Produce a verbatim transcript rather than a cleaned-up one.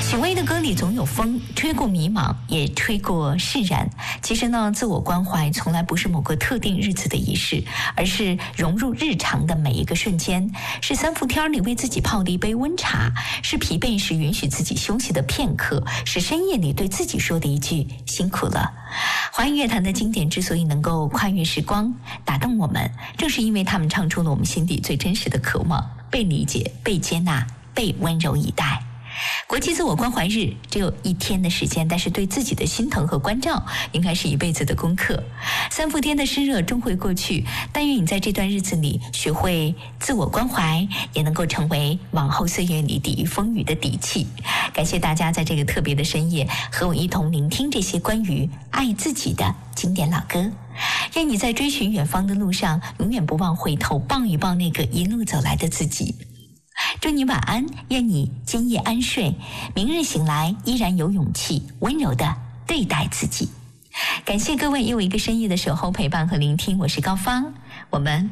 许巍的歌里总有风，吹过迷茫，也吹过释然。其实呢，自我关怀从来不是某个特定日子的仪式，而是融入日常的每一个瞬间，是三伏天里为自己泡的一杯温茶，是疲惫时允许自己休息的片刻，是深夜里对自己说的一句辛苦了。华语乐坛的经典之所以能够跨越时光，打动我们，正是因为他们唱出了我们心底最真实的渴望，被理解，被接纳，被温柔以待。国际自我关怀日只有一天的时间，但是对自己的心疼和关照应该是一辈子的功课。三伏天的湿热终会过去，但愿你在这段日子里学会自我关怀，也能够成为往后岁月里抵御风雨的底气。感谢大家在这个特别的深夜和我一同聆听这些关于爱自己的经典老歌。愿你在追寻远方的路上永远不忘回头抱一抱那个一路走来的自己。祝你晚安，愿你今夜安睡，明日醒来依然有勇气温柔地对待自己。感谢各位又一个深夜的守候陪伴和聆听，我是高芳，我们